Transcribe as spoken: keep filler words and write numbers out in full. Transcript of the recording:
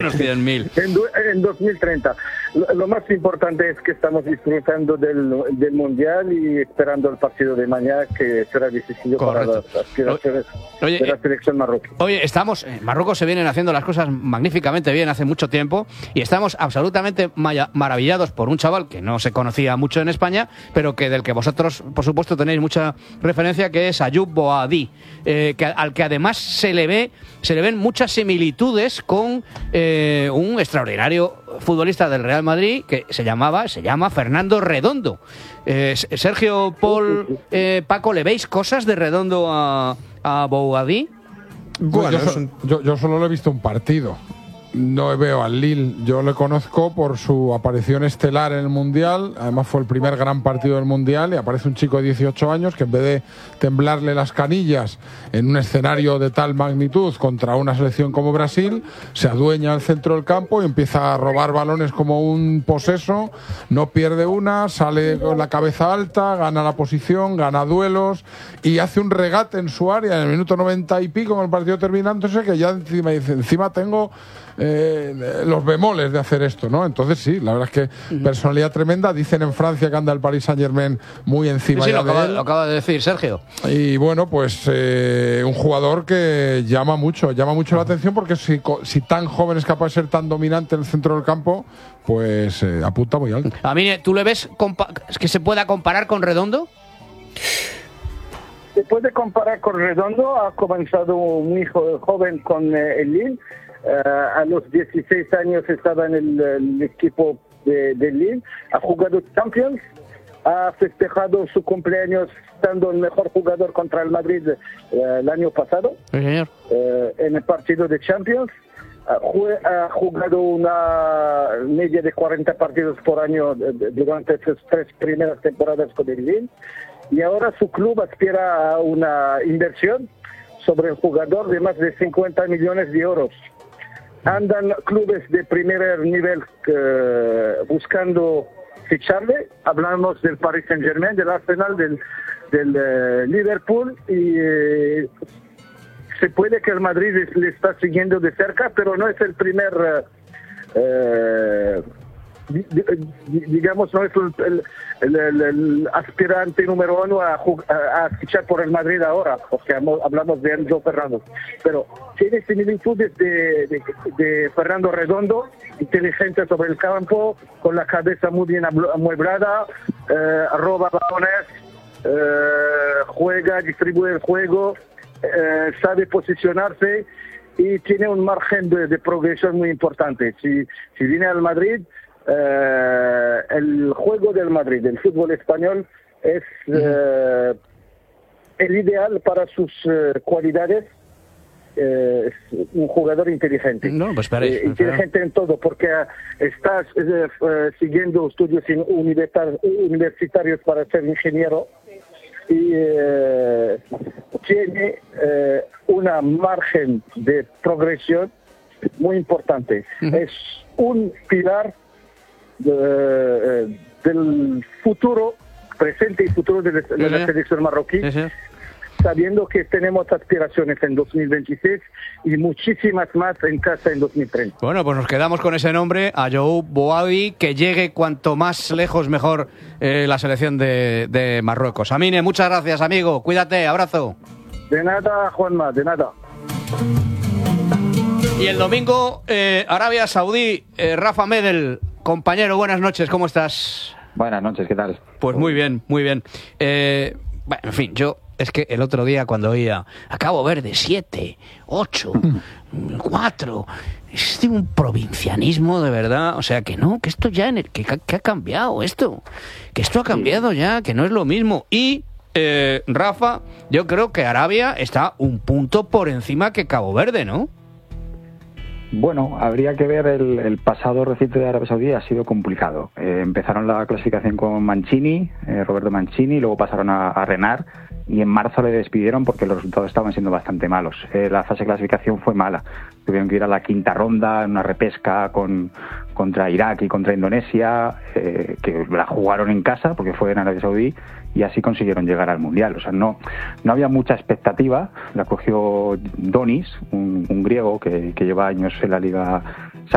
menos cien mil. En, en dos mil treinta. Lo, lo más importante es que estamos disfrutando del, del Mundial y esperando el partido de mañana, que será decisivo para las aspiraciones Oye, de la selección marroquí. Oye, estamos, en Marruecos se vienen haciendo las cosas magníficamente bien hace mucho tiempo y estamos absolutamente maravillados por un chaval que no se conocía mucho en España, pero que del que vosotros, por supuesto, tenéis mucha referencia, que es Ayoub Boadi, eh, que, al que además se le ve, se le ven muchas similitudes con eh, un extraordinario futbolista del Real Madrid que se llamaba, se llama Fernando Redondo. Eh, Sergio, Paul, eh, Paco, ¿le veis cosas de Redondo a, a Boadi? Bueno, yo, so, yo, yo solo le he visto un partido. No veo al Lille. Yo le conozco por su aparición estelar en el Mundial. Además fue el primer gran partido del Mundial y aparece un chico de dieciocho años que en vez de temblarle las canillas en un escenario de tal magnitud contra una selección como Brasil, se adueña al centro del campo y empieza a robar balones como un poseso. No pierde una, sale con la cabeza alta, gana la posición, gana duelos y hace un regate en su área en el minuto noventa y pico con el partido terminándose, que ya encima dice, encima tengo Eh, los bemoles de hacer esto, ¿no? Entonces sí, la verdad es que uh-huh. personalidad tremenda. Dicen en Francia que anda el Paris Saint-Germain muy encima sí, sí, ya lo acaba, de él. Lo acaba de decir Sergio. Y bueno, pues eh, un jugador que llama mucho, llama mucho uh-huh. la atención, porque si, si tan joven es capaz de ser tan dominante en el centro del campo, pues eh, apunta muy alto. A mí, ¿tú le ves que se pueda comparar con Redondo? Se puede comparar con Redondo. Ha comenzado muy joven con eh, el Lille. Uh, a los dieciséis años estaba en el, el equipo de, de Lille, ha jugado Champions, ha festejado su cumpleaños estando el mejor jugador contra el Madrid uh, el año pasado, sí, señor. Uh, en el partido de Champions. Uh, ha jugado una media de cuarenta partidos por año durante esas tres primeras temporadas con el Lille, y ahora su club aspira a una inversión sobre el jugador de más de cincuenta millones de euros. Andan clubes de primer nivel eh, buscando ficharle. Hablamos del Paris Saint-Germain, del Arsenal, del, del eh, Liverpool, y eh, se puede que el Madrid le está siguiendo de cerca, pero no es el primer, eh, digamos, no es el, el, el, el aspirante número uno a, a, a fichar por el Madrid ahora, porque hablamos de Enzo Ferrando, pero tiene similitudes de, de, de Fernando Redondo, inteligente sobre el campo, con la cabeza muy bien amueblada, eh, roba balones, eh, juega, distribuye el juego, eh, sabe posicionarse y tiene un margen de, de progresión muy importante. Si, si viene al Madrid, eh, el juego del Madrid, el fútbol español, es eh, el ideal para sus eh, cualidades. Eh, es un jugador inteligente. No, pues para eso, eh, inteligente en todo, porque estás eh, eh, siguiendo estudios universitarios para ser ingeniero y eh, tiene eh, una margen de progresión muy importante. Uh-huh. Es un pilar de, del futuro, presente y futuro de, de la selección marroquí. Sí, sí. Sabiendo que tenemos aspiraciones en dos mil veintiséis y muchísimas más en casa en dos mil treinta. Bueno, pues nos quedamos con ese nombre, Ayoub Boadi, que llegue cuanto más lejos mejor eh, la selección de, de Marruecos. Amine, muchas gracias, amigo. Cuídate, abrazo. De nada, Juanma, de nada. Y el domingo, eh, Arabia Saudí, eh, Rafa Medel, compañero, buenas noches, ¿cómo estás? Buenas noches, ¿qué tal? Pues muy bien, muy bien. Eh, bueno, en fin, yo... Es que el otro día cuando oía a Cabo Verde siete, ocho, cuatro, es de un provincianismo de verdad, o sea que no, que esto ya en el, que, que ha cambiado esto, que esto ha cambiado ya, que no es lo mismo. Y eh, Rafa, yo creo que Arabia está un punto por encima que Cabo Verde, ¿no? Bueno, habría que ver el, el pasado reciente de Arabia Saudí. Ha sido complicado. Eh, empezaron la clasificación con Mancini, eh, Roberto Mancini, luego pasaron a, a Renard y en marzo le despidieron porque los resultados estaban siendo bastante malos. Eh, la fase de clasificación fue mala. Tuvieron que ir a la quinta ronda, en una repesca con, contra Irak y contra Indonesia, eh, que la jugaron en casa porque fue en Arabia Saudí, y así consiguieron llegar al Mundial. O sea, no, no había mucha expectativa. La cogió Donis, un, un griego que, que lleva años en la Liga